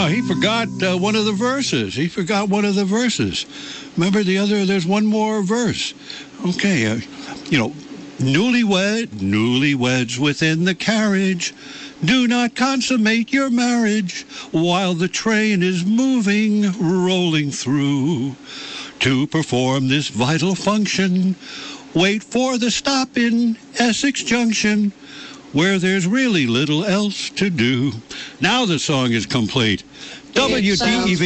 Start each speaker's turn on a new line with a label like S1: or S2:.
S1: he forgot one of the verses. Remember there's one more verse. Okay, newlyweds within the carriage, do not consummate your marriage while the train is moving, rolling through. To perform this vital function, wait for the stop in Essex Junction, where there's really little else to do. Now the song is complete. WDEV